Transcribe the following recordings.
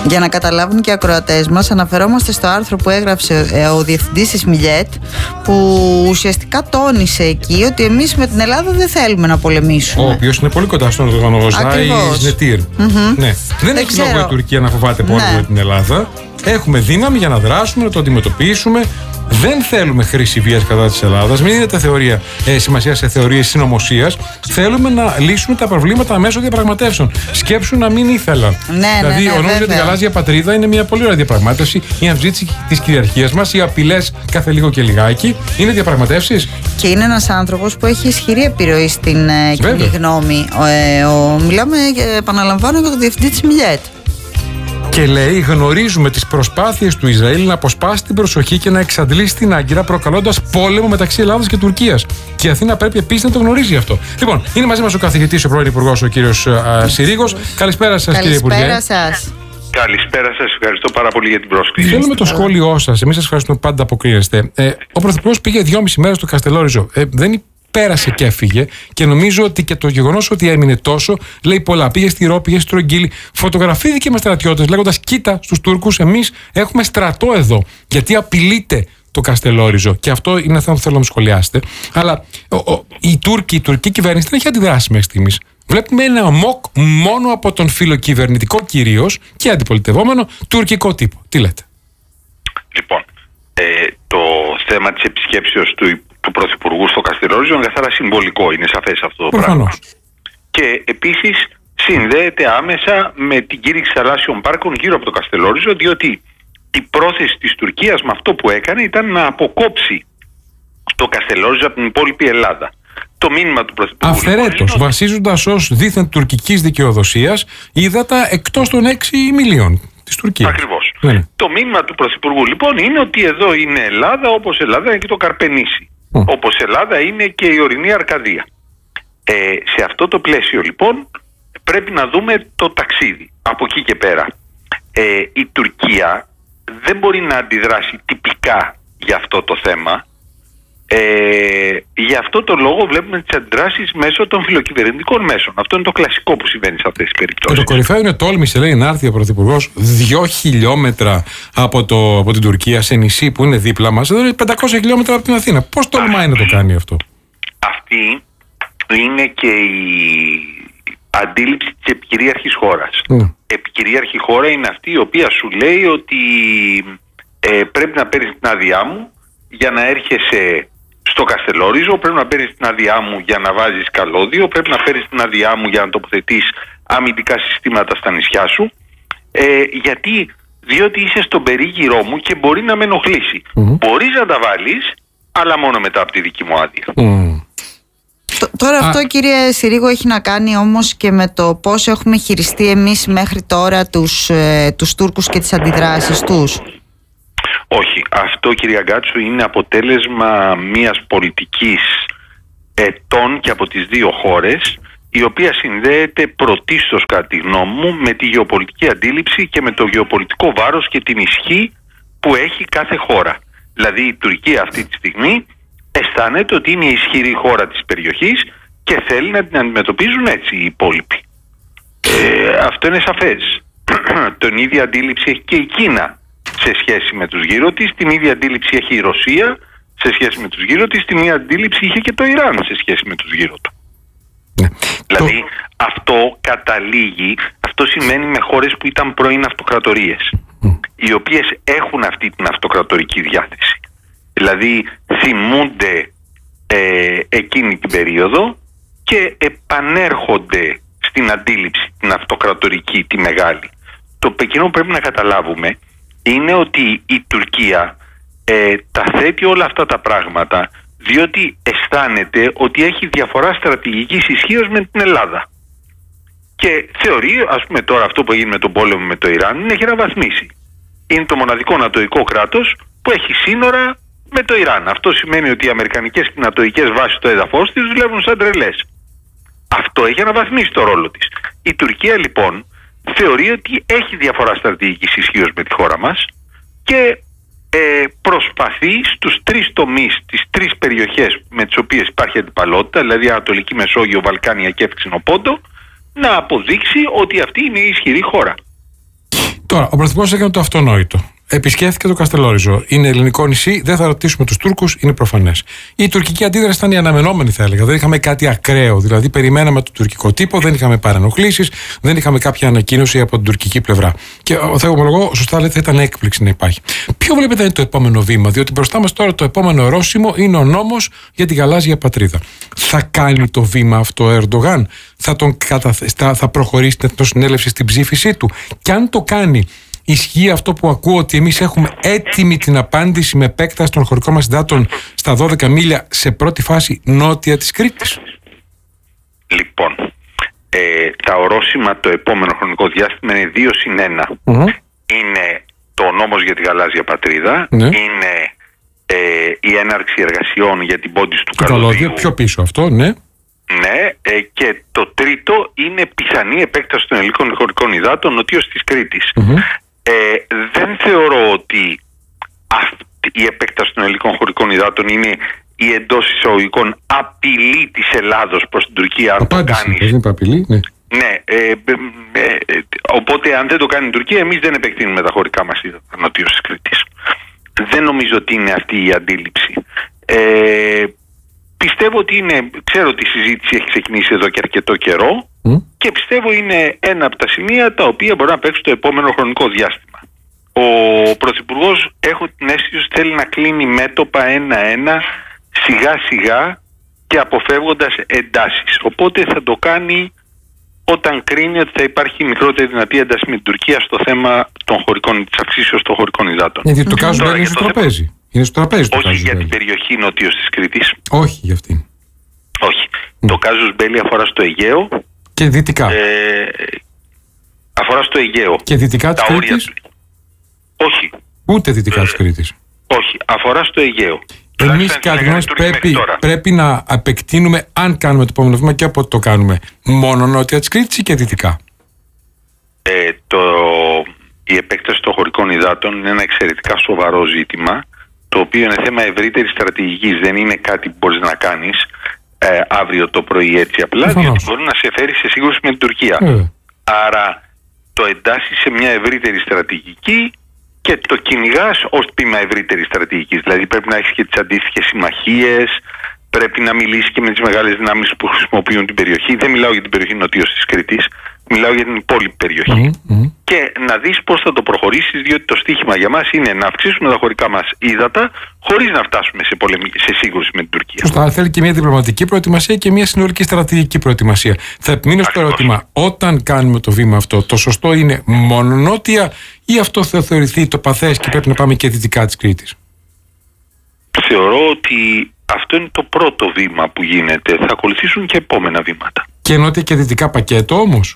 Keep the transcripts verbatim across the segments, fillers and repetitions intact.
Για να καταλάβουν και οι ακροατές μας, αναφερόμαστε στο άρθρο που έγραψε ε, ο διευθυντής της Μιλιέτ, που ουσιαστικά τόνισε εκεί ότι εμείς με την Ελλάδα δεν θέλουμε να πολεμήσουμε. Ο οποίος είναι πολύ κοντά στον Ερντογάν, Ζάι Νετήρ. Ναι. Δεν έχει λόγο η Τουρκία να φοβάται πόλεμο με την Ελλάδα. Έχουμε δύναμη για να δράσουμε, να το αντιμετωπίσουμε. Δεν θέλουμε χρήση βίας κατά της Ελλάδας. Μην δίνετε θεωρία, ε, σημασία σε θεωρίες συνωμοσίας. Θέλουμε να λύσουμε τα προβλήματα μέσω διαπραγματεύσεων. Σκέψου να μην ήθελαν. Ναι, δηλαδή, ναι, ναι, ο νόμος για την γαλάζια πατρίδα είναι μια πολύ ωραία διαπραγμάτευση. Η αμφισβήτηση της κυριαρχίας μας, οι απειλές κάθε λίγο και λιγάκι. Είναι διαπραγματεύσεις. Και είναι ένας άνθρωπος που έχει ισχυρή επιρροή στην ε, κοινή γνώμη. Ο, ε, ο, μιλάμε, επαναλαμβάνω, για τον διευθυντή της Μιλιέτ. Και λέει: γνωρίζουμε τις προσπάθειες του Ισραήλ να αποσπάσει την προσοχή και να εξαντλήσει την Άγκυρα, προκαλώντας πόλεμο μεταξύ Ελλάδας και Τουρκίας. Και η Αθήνα πρέπει επίσης να το γνωρίζει αυτό. Λοιπόν, είναι μαζί μας ο καθηγητής, ο πρώην Υπουργός, ο κύριος Συρίγος. Καλησπέρα σας, κύριε Υπουργέ. Καλησπέρα σας. Καλησπέρα σας, ευχαριστώ πάρα πολύ για την πρόσκληση. Θέλουμε το σχόλιο σας. Εμείς σας ευχαριστούμε, πάντα αποκρίνεστε. Ε, ο Πρωθυπουργός πήγε δυόμιση μέρες στο Καστελόριζο. Ε, δεν πέρασε και έφυγε, και νομίζω ότι και το γεγονός ότι έμεινε τόσο λέει πολλά. Πήγε στη Ρώμη, πήγε στη Τρογγύλη, φωτογραφήθηκε με στρατιώτες λέγοντας: κοίτα στους Τούρκους, εμείς έχουμε στρατό εδώ. Γιατί απειλείται το Καστελόριζο. Και αυτό είναι ένα θέμα που θέλω να μου σχολιάσετε. Αλλά ο, ο, η, Τούρκη, η τουρκική κυβέρνηση δεν έχει αντιδράσει μέχρι στιγμής. Βλέπουμε ένα αμόκ μόνο από τον φιλοκυβερνητικό κυρίως και αντιπολιτευόμενο τουρκικό τύπο. Τι λέτε? Λοιπόν, ε, το θέμα της επισκέψεως του του Πρωθυπουργού στο Καστελόριζο είναι καθαρά συμβολικό, είναι σαφές αυτό το Προφανώς. πράγμα. Και επίσης συνδέεται άμεσα με την κήρυξη θαλάσσιων πάρκων γύρω από το Καστελόριζο, διότι η πρόθεση της Τουρκίας με αυτό που έκανε ήταν να αποκόψει το Καστελόριζο από την υπόλοιπη Ελλάδα. Το μήνυμα του Πρωθυπουργού. Αφαιρέτως, λοιπόν, βασίζοντας ως δίθεν τουρκικής δικαιοδοσίας ύδατα εκτός των έξι μιλίων της Τουρκίας. Ακριβώς. Ναι. Το μήνυμα του Πρωθυπουργού λοιπόν είναι ότι εδώ είναι Ελλάδα, όπως Ελλάδα είναι και το Καρπενήσι. Mm. Όπως Ελλάδα είναι και η ορεινή Αρκαδία. Ε, σε αυτό το πλαίσιο λοιπόν πρέπει να δούμε το ταξίδι. Από εκεί και πέρα ε, η Τουρκία δεν μπορεί να αντιδράσει τυπικά για αυτό το θέμα. Ε, γι' αυτό το λόγο βλέπουμε τις αντιδράσεις μέσω των φιλοκυβερνητικών μέσων. Αυτό είναι το κλασικό που συμβαίνει σε αυτές τις περιπτώσεις. Και το κορυφαίο είναι, τόλμησε λέει να έρθει ο Πρωθυπουργός δύο χιλιόμετρα από, το, από την Τουρκία, σε νησί που είναι δίπλα μας. Εδώ είναι πεντακόσια χιλιόμετρα από την Αθήνα. Πώς τολμάει να το κάνει αυτό? Αυτή είναι και η αντίληψη της επικυρίαρχης χώρας. Mm. Επικυρίαρχη χώρα είναι αυτή η οποία σου λέει ότι ε, πρέπει να παίρνεις την άδειά μου για να έρχεσαι στο Καστελόριζο, πρέπει να παίρνεις την άδειά μου για να βάζεις καλώδιο, πρέπει να παίρνεις την άδειά μου για να τοποθετείς αμυντικά συστήματα στα νησιά σου, ε, γιατί διότι είσαι στον περίγυρό μου και μπορεί να με ενοχλήσει. Mm. Μπορείς να τα βάλεις, αλλά μόνο μετά από τη δική μου άδεια. Mm. Τώρα αυτό, κύριε Συρίγο, έχει να κάνει όμως και με το πώς έχουμε χειριστεί εμείς μέχρι τώρα τους, ε, τους Τούρκους και τις αντιδράσεις τους. Όχι. Αυτό, κυρία Γκάτσου, είναι αποτέλεσμα μιας πολιτικής ετών και από τις δύο χώρες, η οποία συνδέεται πρωτίστως, κατά τη γνώμη μου, με τη γεωπολιτική αντίληψη και με το γεωπολιτικό βάρος και την ισχύ που έχει κάθε χώρα. Δηλαδή η Τουρκία αυτή τη στιγμή αισθάνεται ότι είναι η ισχυρή χώρα της περιοχής και θέλει να την αντιμετωπίζουν έτσι οι υπόλοιποι. Ε, αυτό είναι σαφές. Τον ίδια αντίληψη έχει και η Κίνα σε σχέση με τους γύρω της, την ίδια αντίληψη έχει η Ρωσία σε σχέση με τους γύρω της, την ίδια αντίληψη είχε και το Ιράν σε σχέση με τους γύρω του. Ναι. Δηλαδή το... αυτό καταλήγει, αυτό σημαίνει με χώρες που ήταν πρώην αυτοκρατορίες, mm. οι οποίες έχουν αυτή την αυτοκρατορική διάθεση. Δηλαδή θυμούνται ε, εκείνη την περίοδο και επανέρχονται στην αντίληψη την αυτοκρατορική, τη μεγάλη. Το εκείνο που πρέπει να καταλάβουμε είναι ότι η Τουρκία ε, τα θέτει όλα αυτά τα πράγματα διότι αισθάνεται ότι έχει διαφορά στρατηγικής ισχύως με την Ελλάδα. Και θεωρεί, ας πούμε τώρα αυτό που έγινε με τον πόλεμο με το Ιράν, είναι έχει αναβαθμίσει. Είναι το μοναδικό νατοϊκό κράτος που έχει σύνορα με το Ιράν. Αυτό σημαίνει ότι οι αμερικανικές και νατοϊκές βάσεις στο έδαφος της δουλεύουν σαν τρελές. Αυτό έχει αναβαθμίσει το ρόλο της. Η Τουρκία λοιπόν θεωρεί ότι έχει διαφορά στρατηγικής ισχύως με τη χώρα μας και ε, προσπαθεί στους τρεις τομείς, τις τρεις περιοχές με τις οποίες υπάρχει αντιπαλότητα, δηλαδή Ανατολική Μεσόγειο, Βαλκάνια και Εύξηνο Πόντο, να αποδείξει ότι αυτή είναι η ισχυρή χώρα. Τώρα, ο Πρωθυπουργός έκανε το αυτονόητο. Επισκέφθηκε το Καστελόριζο. Είναι ελληνικό νησί, δεν θα ρωτήσουμε τους Τούρκους, είναι προφανές. Η τουρκική αντίδραση ήταν η αναμενόμενη, θα έλεγα. Δεν είχαμε κάτι ακραίο. Δηλαδή, περιμέναμε τον τουρκικό τύπο, δεν είχαμε παρενοχλήσεις, δεν είχαμε κάποια ανακοίνωση από την τουρκική πλευρά. Και θα ομολογώ, σωστά λέτε, θα ήταν έκπληξη να υπάρχει. Ποιο βλέπετε είναι το επόμενο βήμα, διότι μπροστά μας τώρα το επόμενο ορόσημο είναι ο νόμος για τη γαλάζια πατρίδα. Θα κάνει το βήμα αυτό ο Ερντογάν, θα, τον καταθε... θα προχωρήσει την Εθνοσυνέλευση στην ψήφισή του. Και αν το κάνει, ισχύει αυτό που ακούω, ότι εμείς έχουμε έτοιμη την απάντηση με επέκταση των χωρικών μας υδάτων στα δώδεκα μίλια σε πρώτη φάση νότια της Κρήτης? Λοιπόν, ε, τα ορόσημα το επόμενο χρονικό διάστημα είναι δύο συν ένα. Mm-hmm. Είναι το νόμος για τη γαλάζια πατρίδα, mm-hmm. είναι ε, η έναρξη εργασιών για την πόντιση του καλωδίου. Πιο πίσω αυτό, ναι. Ναι, ε, και το τρίτο είναι πιθανή επέκταση των ελληνικών χωρικών υδάτων νοτίως της Κρήτης. Mm-hmm. Ε, δεν θεωρώ ότι αυτή η επέκταση των ελληνικών χωρικών υδάτων είναι η εντός εισαγωγικών απειλή της Ελλάδος προς την Τουρκία. Αν Απάντηση, το κάνεις. Είναι απειλή, ναι. Ναι, ε, ε, ε, οπότε αν δεν το κάνει η Τουρκία, εμείς δεν επεκτείνουμε τα χωρικά μας υδάτα νοτίως της Κρήτης. Δεν νομίζω ότι είναι αυτή η αντίληψη. Ε, πιστεύω ότι είναι, ξέρω ότι η συζήτηση έχει ξεκινήσει εδώ και αρκετό καιρό mm. και πιστεύω είναι ένα από τα σημεία τα οποία μπορεί να παίξει το επόμενο χρονικό διάστημα. Ο Πρωθυπουργός, έχω την αίσθηση ότι θέλει να κλείνει μέτωπα ένα-ένα, σιγά σιγά και αποφεύγοντας εντάσεις. Οπότε θα το κάνει όταν κρίνει ότι θα υπάρχει μικρότερη δυνατή ένταση με την Τουρκία στο θέμα των χωρικών, της αυξήσεως των χωρικών υδάτων. Γιατί το κάζο δεν είναι στο τραπέζι. Θέμα... Είναι στο τραπέζι. Όχι για την περιοχή νοτίως της Κρήτης. Όχι για αυτήν. Όχι. Mm. Το κάζος μπέλι αφορά στο Αιγαίο. Και δυτικά. Ε, αφορά στο Αιγαίο. Και δυτικά της Κρήτης. Όχι. Ούτε δυτικά ε, της Κρήτης. Όχι. Αφορά στο Αιγαίο. Εμείς κατ' πρέπει, πρέπει να επεκτείνουμε, αν κάνουμε το επόμενο βήμα, και από το κάνουμε μόνο νότια της Κρήτης ή και δυτικά. Ε, το, η επέκταση των χωρικών υδάτων είναι ένα εξαιρετικά σοβαρό ζήτημα, το οποίο είναι θέμα ευρύτερης στρατηγικής. Δεν είναι κάτι που μπορείς να κάνεις ε, αύριο το πρωί έτσι απλά, Φανώς. διότι μπορεί να σε φέρει σε σύγκρουση με την Τουρκία. Ε. Άρα το εντάσσει σε μια ευρύτερη στρατηγική και το κυνηγάς ως τμήμα ευρύτερης στρατηγικής. Δηλαδή πρέπει να έχεις και τις αντίστοιχες συμμαχίες, πρέπει να μιλήσεις και με τις μεγάλες δυνάμεις που χρησιμοποιούν την περιοχή. Δεν μιλάω για την περιοχή νοτίως της Κρήτης, μιλάω για την υπόλοιπη περιοχή. Mm-hmm. Και να δεις πώς θα το προχωρήσεις, διότι το στίχημα για μας είναι να αυξήσουμε τα χωρικά μας ύδατα χωρίς να φτάσουμε σε, πολεμι... σε σύγκρουση με την Τουρκία. Σωστά, θέλει και μια διπλωματική προετοιμασία και μια συνολική στρατηγική προετοιμασία. Θα επιμείνω στο ερώτημα, όταν κάνουμε το βήμα αυτό, το σωστό είναι μόνο νότια ή αυτό θα θεωρηθεί το παθές και πρέπει να πάμε και δυτικά της Κρήτης? Θεωρώ ότι αυτό είναι το πρώτο βήμα που γίνεται. Θα ακολουθήσουν και επόμενα βήματα. Και νότια και δυτικά πακέτο όμως?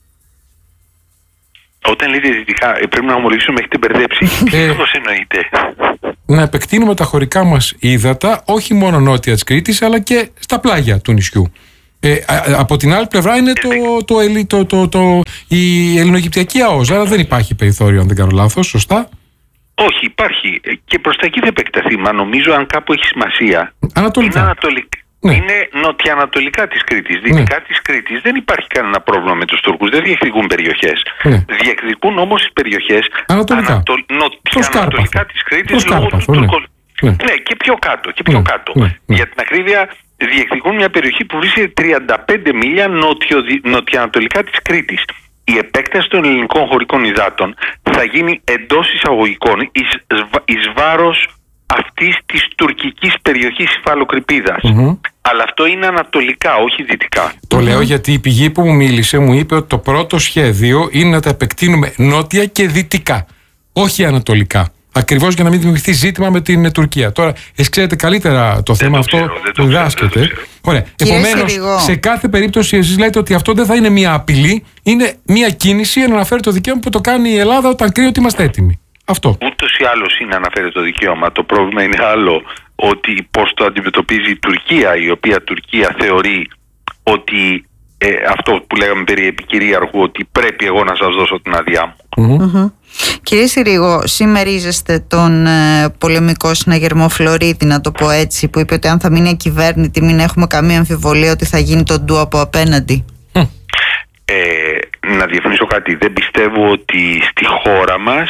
Όταν λέτε δυτικά, πρέπει να ομολογήσω με έχετε μπερδέψει. Ε, Πώς εννοείτε? Να επεκτείνουμε τα χωρικά μας ύδατα, όχι μόνο νότια της Κρήτης, αλλά και στα πλάγια του νησιού. Ε, από την άλλη πλευρά είναι το, το, το, το, το, η ελληνογυπτιακή ΑΟΣ, άρα δεν υπάρχει περιθώριο, αν δεν κάνω λάθος, σωστά? Όχι, υπάρχει. Και προς τα εκεί θα επεκταθεί. Μα νομίζω, αν κάπου έχει σημασία, ανατολικά. Είναι, ανατολικ... ναι. είναι νοτιοανατολικά της Κρήτης. Δυτικά ναι. της Κρήτης δεν υπάρχει κανένα πρόβλημα με τους Τούρκους. Δεν διεκδικούν περιοχές. Ναι. Διεκδικούν όμως τις περιοχές ανατολικά, ανατο... νοτιοανατολικά της Κρήτης λόγω του ναι. Τουρκολ... Ναι. ναι, και πιο κάτω. Και πιο ναι. κάτω. Ναι. Ναι. Για την ακρίβεια, διεκδικούν μια περιοχή που βρίσκεται τριάντα πέντε μίλια νοτιο... νοτιοανατολικά της Κρήτης. Η επέκταση των ελληνικών χωρικών υδάτων θα γίνει εντός εισαγωγικών εις, εις βάρος αυτής της τουρκικής περιοχής υφαλοκρηπίδας. Mm-hmm. Αλλά αυτό είναι ανατολικά, όχι δυτικά. Το mm-hmm. λέω γιατί η πηγή που μου μίλησε μου είπε ότι το πρώτο σχέδιο είναι να τα επεκτείνουμε νότια και δυτικά, όχι ανατολικά. Ακριβώς για να μην δημιουργηθεί ζήτημα με την Τουρκία. Τώρα, εσείς ξέρετε καλύτερα το θέμα το αυτό, το διδάσκεται. Ωραία. Επομένως, σε κάθε περίπτωση, εσείς λέτε ότι αυτό δεν θα είναι μια απειλή, είναι μια κίνηση να αναφέρει το δικαίωμα που το κάνει η Ελλάδα όταν κρίνει ότι είμαστε έτοιμοι. Αυτό. Ούτως ή άλλως είναι να αναφέρει το δικαίωμα. Το πρόβλημα είναι άλλο, ότι πώς το αντιμετωπίζει η Τουρκία, η οποία Τουρκία θεωρεί ότι ε, αυτό που λέγαμε περί επικυρίαρχου, ότι πρέπει εγώ να σας δώσω την άδειά μου. Mm-hmm. Mm-hmm. Κύριε Συρίγο, συμμερίζεστε τον ε, πολεμικό συναγερμό Φλωρίδη, να το πω έτσι, που είπε ότι αν θα μείνει ακυβέρνητη μην έχουμε καμία αμφιβολία ότι θα γίνει το ντου από απέναντι? Ε, να διαφωνήσω κάτι. Δεν πιστεύω ότι στη χώρα μας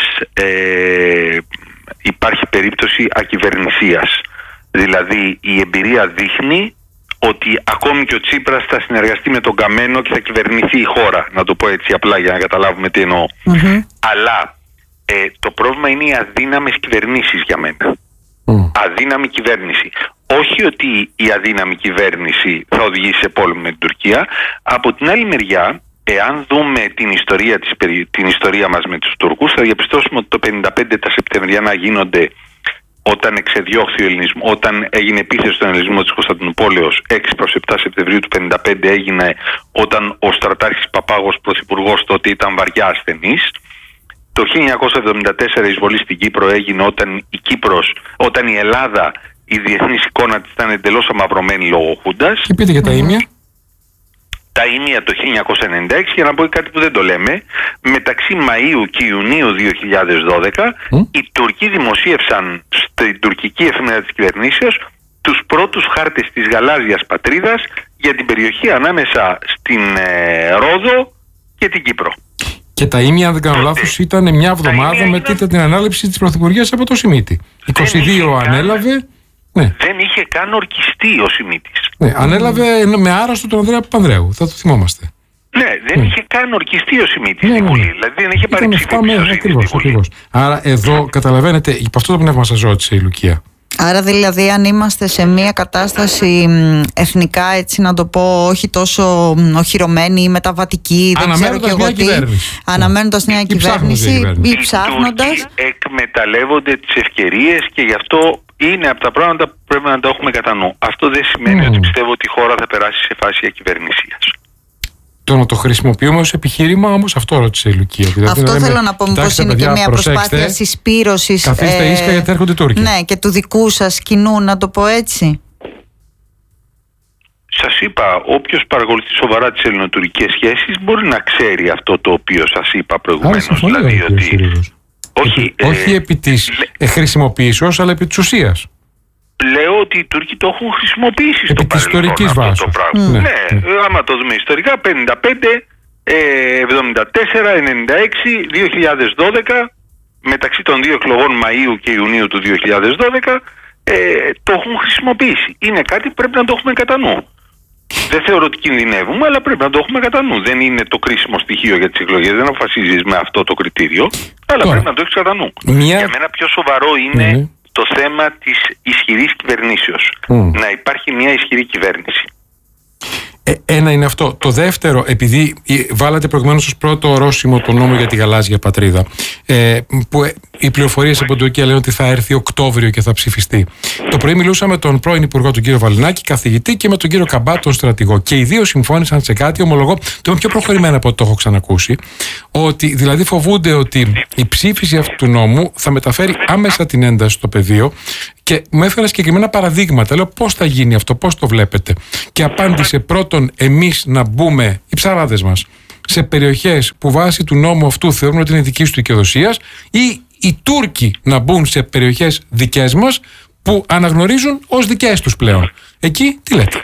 ε, υπάρχει περίπτωση ακυβερνησίας. Δηλαδή η εμπειρία δείχνει ότι ακόμη και ο Τσίπρας θα συνεργαστεί με τον Καμένο και θα κυβερνηθεί η χώρα. Να το πω έτσι απλά για να καταλάβουμε τι εννοώ. Mm-hmm. Αλλά ε, το πρόβλημα είναι οι αδύναμες κυβερνήσεις για μένα. Mm. Αδύναμη κυβέρνηση. Όχι ότι η αδύναμη κυβέρνηση θα οδηγήσει σε πόλεμο με την Τουρκία. Από την άλλη μεριά, εάν δούμε την ιστορία, της, την ιστορία μας με τους Τούρκους, θα διαπιστώσουμε ότι το πενήντα πέντε τα Σεπτεμβριανά γίνονται όταν εξεδιώχθη ο ελληνισμός, όταν έγινε επίθεση στον ελληνισμό της Κωνσταντινούπολεως, έξι προς επτά Σεπτεμβρίου του πενήντα πέντε έγινε όταν ο στρατάρχης Παπάγος πρωθυπουργός τότε ήταν βαριά ασθενής. Το χίλια εννιακόσια εβδομήντα τέσσερα η εισβολή στην Κύπρο έγινε όταν η Κύπρος, όταν η Ελλάδα, η διεθνής εικόνα της ήταν εντελώς αμαυρωμένη λόγω Χούντας. Και πείτε για τα ήμια. Τα ήμια το χίλια εννιακόσια ενενήντα έξι, για να πω κάτι που δεν το λέμε, μεταξύ Μαΐου και Ιουνίου δύο χιλιάδες δώδεκα mm. οι Τουρκοί δημοσίευσαν στην τουρκική εφημερίδα της κυβερνήσεως τους πρώτους χάρτες της γαλάζιας πατρίδας για την περιοχή ανάμεσα στην ε, Ρόδο και την Κύπρο. Και τα ήμια, αν δεν κάνω λάθος, ήταν μια εβδομάδα μετά ήταν... την ανάληψη της Πρωθυπουργίας από το Σιμίτη. είκοσι δύο ανέλαβε. Καν... Ναι. Δεν είχε καν ορκιστεί ο Σιμίτης. Ναι, ανέλαβε με άρρωστο τον Ανδρέα Παπανδρέου. Θα το θυμόμαστε. Ναι, δεν ναι. είχε καν ορκιστεί ο Σιμίτης ναι, στην ναι, Βουλή. ναι. Δηλαδή δεν είχε πάρει ψήφο. Ακριβώς, ακριβώς. Άρα εδώ καταλαβαίνετε, υπό αυτό το πνεύμα σας ρώτησε η Λουκία. Άρα δηλαδή αν είμαστε σε μια κατάσταση εθνικά, έτσι να το πω, όχι τόσο οχυρωμένη ή μεταβατική, δεν ξέρω και εγώ τι, αναμένοντας μια κυβέρνηση ή ψάχνοντας. Οι Τούρκοι εκμεταλλεύονται τις ευκαιρίες και γι' αυτό είναι από τα πράγματα που πρέπει να τα έχουμε κατά νου. Αυτό δεν σημαίνει mm. ότι πιστεύω ότι η χώρα θα περάσει σε φάση ακυβερνησίας. Το να το χρησιμοποιούμε ως επιχείρημα, όμως αυτό ρώτησε η Λουκία. Δηλαδή, αυτό θέλω να πω, πως είναι και μια προσπάθεια συσπήρωσης. Καθίστε ε, ίσια γιατί έρχονται Τούρκοι. Ναι, και του δικού σας κοινού, να το πω έτσι. Σας είπα, όποιος παρακολουθεί σοβαρά τις ελληνοτουρκικές σχέσεις μπορεί να ξέρει αυτό το οποίο σας είπα προηγουμένως. Άρα, δηλαδή ότι. Όχι, ε, όχι επί της ε, χρησιμοποιήσεως, αλλά επί της ουσίας. Λέω ότι οι Τούρκοι το έχουν χρησιμοποιήσει επί στο παρελθόν αυτό το πράγμα. Mm. Ναι, ναι, άμα το δούμε ιστορικά, πενήντα πέντε, εβδομήντα τέσσερα, ενενήντα έξι, δύο χιλιάδες δώδεκα, μεταξύ των δύο εκλογών Μαΐου και Ιουνίου του δύο χιλιάδες δώδεκα, ε, το έχουν χρησιμοποιήσει. Είναι κάτι που πρέπει να το έχουμε κατά νου. Δεν θεωρώ ότι κινδυνεύουμε, αλλά πρέπει να το έχουμε κατά νου. Δεν είναι το κρίσιμο στοιχείο για τις εκλογές, δεν αποφασίζεις με αυτό το κριτήριο, αλλά Τώρα, πρέπει να το έχεις κατά νου. Μια... Για μένα πιο σοβαρό είναι mm. το θέμα της ισχυρής κυβερνήσεως. Mm. Να υπάρχει μια ισχυρή κυβέρνηση. Ε, ένα είναι αυτό. Το δεύτερο, επειδή βάλατε προηγουμένως ως πρώτο ορόσημο το νόμο για τη γαλάζια πατρίδα, ε, που ε, οι πληροφορίες από την Τουρκία λένε ότι θα έρθει Οκτώβριο και θα ψηφιστεί. Το πρωί μιλούσα με τον πρώην Υπουργό, τον κύριο Βαλινάκη, καθηγητή, και με τον κύριο Καμπά, τον στρατηγό. Και οι δύο συμφώνησαν σε κάτι, ομολογώ, το είμαι πιο προχωρημένα από ό,τι το έχω ξανακούσει, ότι δηλαδή φοβούνται ότι η ψήφιση αυτού του νόμου θα μεταφέρει άμεσα την ένταση στο πεδίο. Και μου έφερα συγκεκριμένα παραδείγματα. Λέω πώς θα γίνει αυτό, πώς το βλέπετε. Και απάντησε πρώτον εμείς να μπούμε, οι ψαράδες μας, σε περιοχές που βάσει του νόμου αυτού θεωρούν ότι είναι δική του δικαιοδοσίας, ή οι Τούρκοι να μπουν σε περιοχές δικές μας που αναγνωρίζουν ως δικές τους πλέον. Εκεί τι λέτε?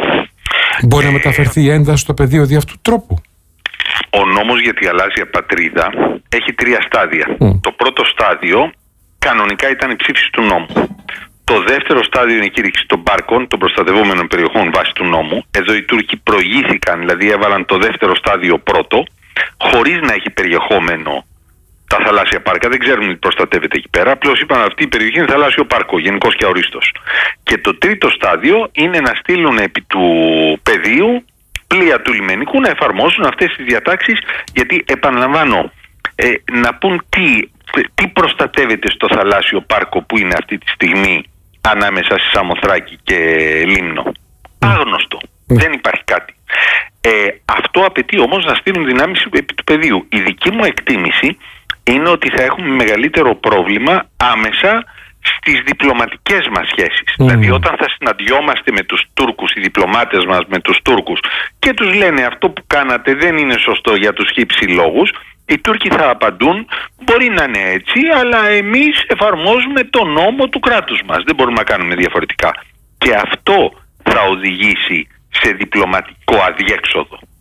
Μπορεί να μεταφερθεί η ένταση στο πεδίο δι' αυτού του τρόπου? Ο νόμος για τη γαλάζια πατρίδα έχει τρία στάδια. Mm. Το πρώτο στάδιο κανονικά ήταν η ψήφιση του νόμου. Το δεύτερο στάδιο είναι η κήρυξη των πάρκων, των προστατευόμενων περιοχών βάσει του νόμου. Εδώ οι Τούρκοι προηγήθηκαν, δηλαδή έβαλαν το δεύτερο στάδιο πρώτο, χωρίς να έχει περιεχόμενο τα θαλάσσια πάρκα. Δεν ξέρουν τι προστατεύεται εκεί πέρα. Απλώς είπαν αυτή η περιοχή είναι θαλάσσιο πάρκο, γενικός και αορίστος. Και το τρίτο στάδιο είναι να στείλουν επί του πεδίου πλοία του λιμενικού να εφαρμόσουν αυτές τις διατάξεις, γιατί επαναλαμβάνω, ε, να πούν τι. Τι προστατεύεται στο θαλάσσιο πάρκο που είναι αυτή τη στιγμή ανάμεσα στη Σαμοθράκη και Λίμνο? Άγνωστο. Mm. Δεν υπάρχει κάτι. Ε, αυτό απαιτεί όμως να στείλουν δυνάμεις επί του πεδίου. Η δική μου εκτίμηση είναι ότι θα έχουμε μεγαλύτερο πρόβλημα άμεσα στις διπλωματικές μας σχέσεις. Mm. Δηλαδή όταν θα συναντιόμαστε με τους Τούρκους, οι διπλωμάτες μας με τους Τούρκους, και τους λένε αυτό που κάνατε δεν είναι σωστό για τους χύψη λόγους, οι Τούρκοι θα απαντούν, μπορεί να είναι έτσι, αλλά εμείς εφαρμόζουμε τον νόμο του κράτους μας. Δεν μπορούμε να κάνουμε διαφορετικά. Και αυτό θα οδηγήσει σε διπλωματικό αδιέξοδο.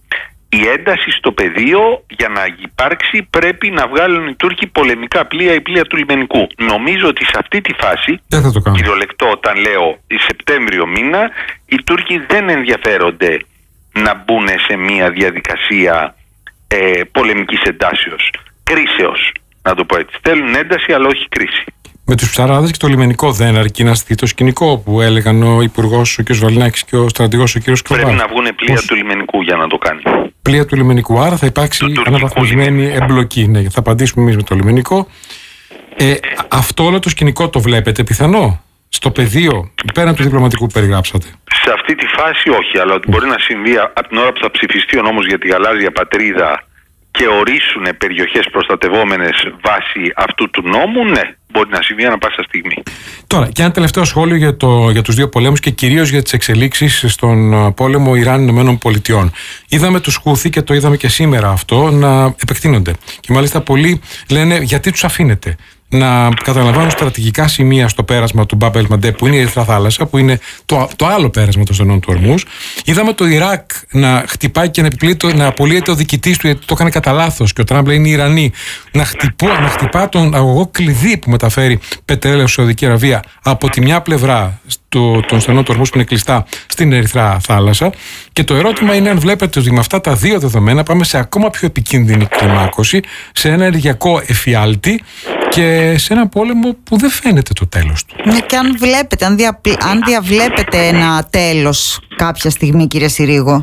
Η ένταση στο πεδίο για να υπάρξει πρέπει να βγάλουν οι Τούρκοι πολεμικά πλοία ή πλοία του λιμενικού. Νομίζω ότι σε αυτή τη φάση, κυριολεκτό όταν λέω Σεπτέμβριο μήνα, οι Τούρκοι δεν ενδιαφέρονται να μπουν σε μια διαδικασία ε, πολεμικής εντάσεως, κρίσεως, να το πω έτσι. Θέλουν ένταση αλλά όχι κρίση. Με τους ψαράδες και το λιμενικό δεν αρκεί να στηθεί το σκηνικό που έλεγαν ο Υπουργός ο κ. Βαλινάκης και ο στρατηγός ο κ. Σκλοβάρης? Πρέπει να βγουν πλοία Πώς... του λιμενικού για να το κάνει. Πλοία του λιμενικού, άρα θα υπάρξει αναβαθμισμένη εμπλοκή. Ναι, θα απαντήσουμε εμείς με το λιμενικό. Ε, αυτό όλο το σκηνικό το βλέπετε πιθανό στο πεδίο, πέραν του διπλωματικού που περιγράψατε? Σε αυτή τη φάση όχι, αλλά ότι μπορεί να συμβεί από την ώρα που θα ψηφιστεί ο νόμος για τη γαλάζια πατρίδα και ορίσουν περιοχές προστατευόμενες βάσει αυτού του νόμου, ναι, μπορεί να συμβεί ανά πάσα στιγμή. Τώρα, και ένα τελευταίο σχόλιο για, το, για τους δύο πολέμους και κυρίως για τις εξελίξεις στον πόλεμο Ιράν-Ηνωμένων Πολιτειών. Είδαμε τους Χούθι, και το είδαμε και σήμερα αυτό, να επεκτείνονται. Και μάλιστα πολλοί λένε γιατί τους αφήνετε να καταλαμβάνουν στρατηγικά σημεία στο πέρασμα του Μπαμπ ελ Μαντέπ, που είναι η Ερυθρά Θάλασσα, που είναι το, το άλλο πέρασμα των στενών του Ορμούζ. Είδαμε το Ιράκ να χτυπάει και να, να απολύεται ο διοικητής του, γιατί το έκανε κατά λάθος, και ο Τραμπ λέει είναι Ιρανοί, να, χτυπώ, να χτυπά τον αγωγό κλειδί που μεταφέρει πετρέλαιο στη Σαουδική Αραβία από τη μια πλευρά στο, των στενών του Ορμούζ που είναι κλειστά στην Ερυθρά Θάλασσα. Και το ερώτημα είναι αν βλέπετε ότι με αυτά τα δύο δεδομένα πάμε σε ακόμα πιο επικίνδυνη κλιμάκωση, σε ένα ενεργειακό εφιάλτη και σε ένα πόλεμο που δεν φαίνεται το τέλος του. Ναι, και αν βλέπετε, αν, δια, αν διαβλέπετε ένα τέλος κάποια στιγμή, κύριε Συρίγο?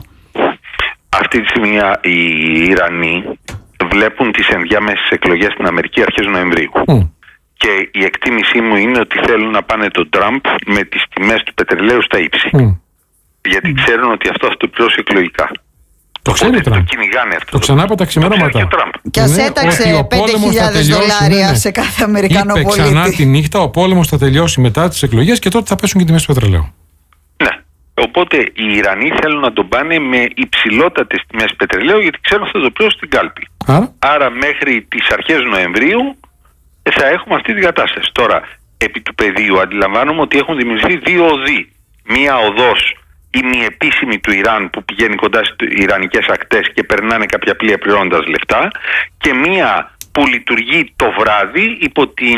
Αυτή τη στιγμή οι Ιρανοί βλέπουν τις ενδιάμεσες εκλογές στην Αμερική αρχές Νοεμβρίου. Mm. Και η εκτίμησή μου είναι ότι θέλουν να πάνε τον Τραμπ με τις τιμές του πετρελαίου στα ύψη. Mm. Γιατί ξέρουν ότι αυτό θα το πληρώσει εκλογικά. Το ξέρει ο Τραμπ. Το ξανά από τα ξημερώματα. Και ας έταξε πέντε χιλιάδες δολάρια ναι. σε κάθε Αμερικανό Είπε πολίτη. Ξανά τη νύχτα ο πόλεμος θα τελειώσει μετά τις εκλογές και τότε θα πέσουν και τιμές του πετρελαίου. Ναι. Οπότε οι Ιρανοί θέλουν να τον πάνε με υψηλότατες τιμές πετρελαίου, γιατί ξέρουν ότι θα το πληρώσει στην κάλπη. Άρα, Άρα μέχρι τις αρχές Νοεμβρίου θα έχουμε αυτή την κατάσταση. Τώρα, επί του πεδίου αντιλαμβάνομαι ότι έχουν δημιουργηθεί δύο οδοί. Μία οδός, η μη επίσημη του Ιράν, που πηγαίνει κοντά στις ιρανικές ακτές και περνάνε κάποια πλοία πληρώνοντας λεφτά, και μία που λειτουργεί το βράδυ υπό, την,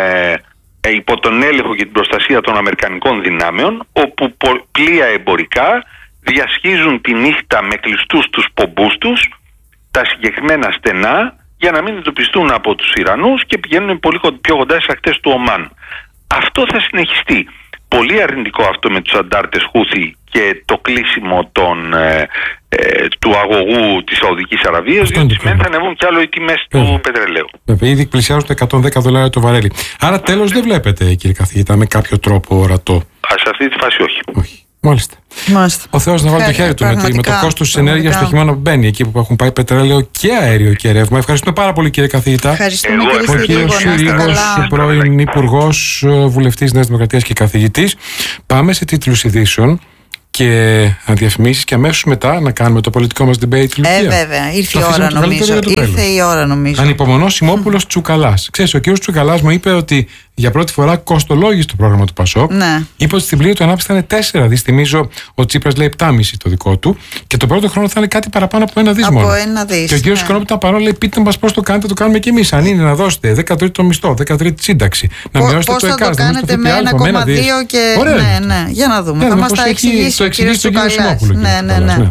ε, υπό τον έλεγχο και την προστασία των αμερικανικών δυνάμεων, όπου πλοία εμπορικά διασχίζουν τη νύχτα με κλειστούς τους πομπούς τους τα συγκεκριμένα στενά για να μην εντοπιστούν από τους Ιρανούς και πηγαίνουν πολύ πιο κοντά στις ακτές του Ομάν. Αυτό θα συνεχιστεί. Πολύ αρνητικό αυτό με τους αντάρτες Χούθι και το κλείσιμο των, ε, ε, του αγωγού της Σαουδικής Αραβίας, διότι σημαίνει θα ανεβούν κι άλλο οι τιμές του πετρελαίου. Βέβαια, ήδη πλησιάζουν τα εκατόν δέκα δολάρια το βαρέλι. Άρα τέλος δεν βλέπετε, κύριε καθηγητά, με κάποιο τρόπο ορατό? Α, σε αυτή τη φάση όχι. όχι. Μάλιστα. Μάλιστα. Ο Θεός να βάλει το χέρι του με, με το κόστος της ενέργειας στο χειμώνα που μπαίνει, εκεί που έχουν πάει πετρέλαιο και αέριο και ρεύμα. Ευχαριστούμε πάρα πολύ, κύριε καθηγητά. Ευχαριστούμε, ο κύριος Συρίγος, πρώην Υπουργός, βουλευτής Νέας Δημοκρατίας και καθηγητής. Πάμε σε τίτλους ειδήσεων και διαφημίσεις και αμέσως μετά να κάνουμε το πολιτικό μας debate. Ε, βέβαια, ήρθε η ώρα νομίζω. Ήρθε η ώρα νομίζω. Ανυπομονώ, Σιμόπουλος Τσουκαλάς. Ξέρεις, ο κύριος Τσουκαλάς μου είπε ότι για πρώτη φορά κοστολόγησε το πρόγραμμα του ΠΑΣΟΚ. Ναι. Είπε ότι στην πλήρη του ανάπτυξη θα είναι τέσσερα δις. Θυμίζω ο Τσίπρας λέει επτά κόμμα πέντε το δικό του. Και το πρώτο χρόνο θα είναι κάτι παραπάνω από ένα δις από μόνο. Ένα δις, και ο κύριος ναι. Οικονόμου ήταν παρόν, λέει: πείτε μας πώς το κάνετε, το κάνουμε κι εμείς. Αν είναι να δώσετε δεκατρίτο μισθό, δεκατρίτη σύνταξη, να μειώσετε το ΕΚΑΣ, να μειώσετε το ΦΠΑ με ένα δύο και. Ναι, ναι. Για να δούμε. Θα μας τα εξηγήσει ο κύριος Τσουκαλάς. Ναι, ναι, ναι.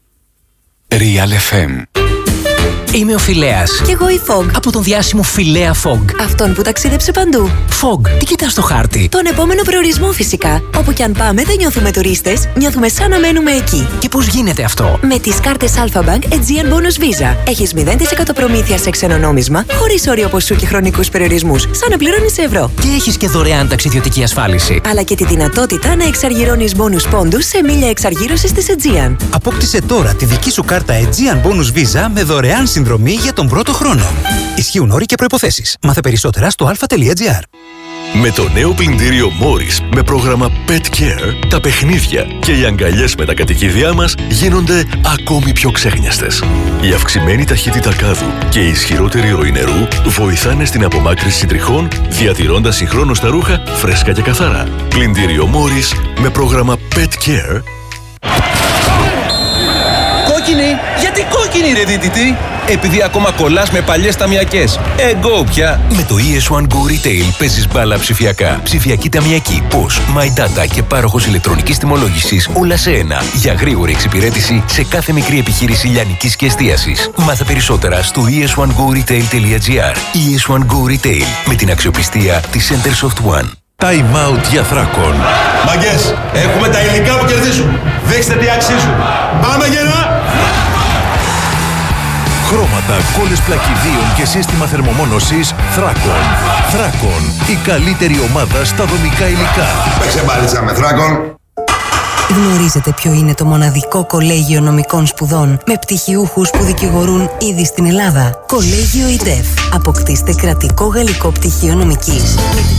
Real εφ εμ. Είμαι ο Φιλέας. Κι εγώ η Fog. Από τον διάσημο Φιλέα Fog. Αυτόν που ταξίδεψε παντού. Fog, τι κοιτάς στο χάρτη? Τον επόμενο προορισμό φυσικά. Όπου κι αν πάμε δεν νιώθουμε τουρίστες, νιώθουμε σαν να μένουμε εκεί. Και πώς γίνεται αυτό? Με τις κάρτες Alpha Bank Aegean Bonus Visa. Έχεις μηδέν τοις εκατό προμήθεια σε ξένο νόμισμα, χωρίς όριο ποσού και χρονικούς περιορισμούς, σαν να πληρώνεις ευρώ. Και έχεις και δωρεάν ταξιδιωτική ασφάλιση. Αλλά και τη δυνατότητα να εξαργυρώνεις bonus πόντους σε μίλια εξαργύρωσης της Aegean. Απόκτησε τώρα τη δική σου κάρτα Aegean Bonus Visa με δωρεάν συνδρομή για τον πρώτο χρόνο. Ισχύουν όροι και προϋποθέσεις. Μάθε περισσότερα στο αλφα τελεία τζι αρ. Με το νέο πλυντήριο Morris με πρόγραμμα Pet Care, τα παιχνίδια και οι αγκαλιές με τα κατοικίδια μας γίνονται ακόμη πιο ξέχνιαστες. Η αυξημένη ταχύτητα κάδου και η ισχυρότερη ροή νερού βοηθάνε στην απομάκρυνση τριχών, διατηρώντας συγχρόνως τα ρούχα φρέσκα και καθαρά. Πλυντήριο Morris με πρόγραμμα Pet Care. Κόκκινη! Γιατί κόκκινη ρε δίτητη? Επειδή ακόμα κολλάς με παλιές ταμιακές. Εγκό πια! Με το ι ες One Go Retail παίζεις μπάλα ψηφιακά. Ψηφιακή ταμιακή, Posh, My Data και πάροχος ηλεκτρονικής τιμολόγησης όλα σε ένα. Για γρήγορη εξυπηρέτηση σε κάθε μικρή επιχείρηση λιανικής και εστίασης. Μάθε περισσότερα στο ι ες one go retail τελεία gr. ι ες One Go Retail με την αξιοπιστία της Centersoft One. Time out για Θράκον. Μαγκές, έχουμε τα υλικά που κερδίζουν. Δείξτε τι αξίζουν. Πάμε γερά! Χρώματα, κόλλες πλακιδίων και σύστημα θερμομόνωσης Θράκον. Θράκον, η καλύτερη ομάδα στα δομικά υλικά. Παίξε μπάλιτσα με Θράκον. Γνωρίζετε ποιο είναι το μοναδικό κολέγιο νομικών σπουδών με πτυχιούχους που δικηγορούν ήδη στην Ελλάδα? Κολέγιο ΙΤΕΦ. Αποκτήστε κρατικό γαλλικό πτυχίο νομικής.